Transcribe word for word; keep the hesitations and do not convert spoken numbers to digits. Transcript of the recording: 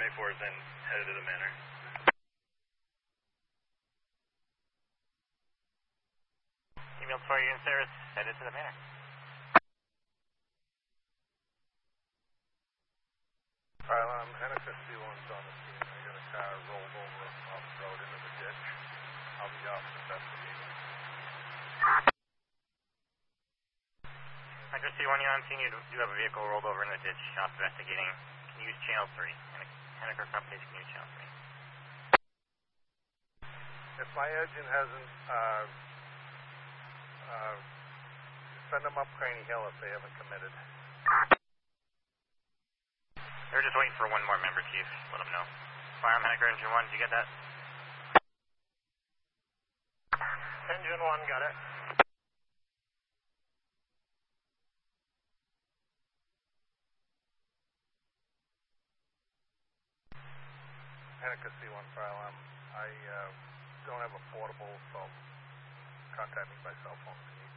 A four is in, headed to the manor. Email for you in service, headed to the manor. Alright, um, N S S C one's on the scene. I got a car rolled over off the road into the ditch. I'll be off investigating. Hunter C one, you're on scene. You do have a vehicle rolled over in the ditch, off investigating. Can you use channel three? Henniker Companies, can you use channel three? If my agent hasn't, uh, uh, send them up Craney Hill if they haven't committed. They're just waiting for one more member, Chief. Let them know. Firearm Henniker, Engine one, did you get that? Engine one, got it. Henniker C one file. Um, I uh, don't have a portable, so contact me by cell phone if you need.